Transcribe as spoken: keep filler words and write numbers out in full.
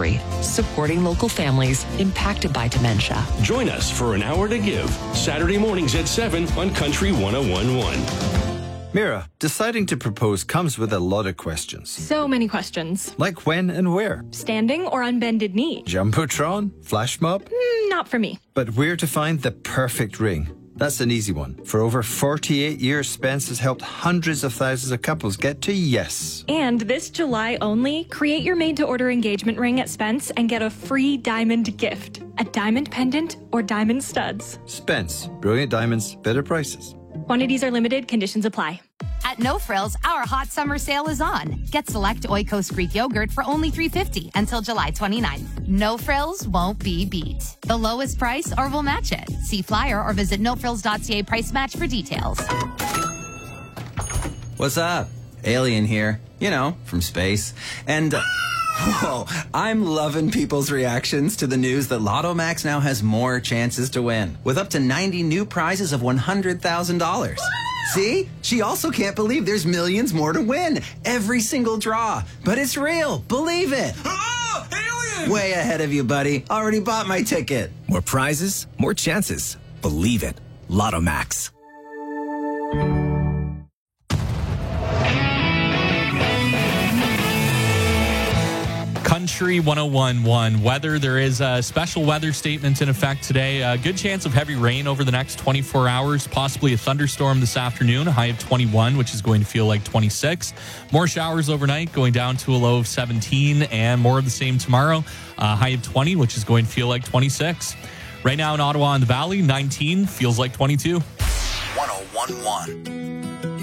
Recovery, supporting local families impacted by dementia. Join us for An Hour to Give, Saturday mornings at seven on Country one oh one point one. Mira, deciding to propose comes with a lot of questions. So many questions. Like when and where? Standing or on bended knee? Jumbotron? Flash mob? Mm, not for me. But where to find the perfect ring? That's an easy one. For over forty-eight years, Spence has helped hundreds of thousands of couples get to yes. And this July only, create your made-to-order engagement ring at Spence and get a free diamond gift. A diamond pendant or diamond studs. Spence. Brilliant diamonds, better prices. Quantities are limited. Conditions apply. At No Frills, our hot summer sale is on. Get select Oikos Greek yogurt for only three dollars and fifty cents until July twenty-ninth. No Frills won't be beat. The lowest price or we'll match it. See flyer or visit no frills dot c a price match for details. What's up? Alien here. You know, from space. And... Uh, whoa, I'm loving people's reactions to the news that Lotto Max now has more chances to win, with up to ninety new prizes of one hundred thousand dollars. See? She also can't believe there's millions more to win. Every single draw. But it's real. Believe it. Oh, alien! Way ahead of you, buddy. Already bought my ticket. More prizes, more chances. Believe it. Lotto Max. Country one oh one point one. Weather, there is a special weather statement in effect today. A good chance of heavy rain over the next twenty-four hours, possibly a thunderstorm this afternoon, a high of twenty-one, which is going to feel like twenty-six. More showers overnight, going down to a low of seventeen, and more of the same tomorrow, a high of twenty, which is going to feel like twenty-six. Right now in Ottawa and the Valley, nineteen, feels like twenty-two. one oh one point one.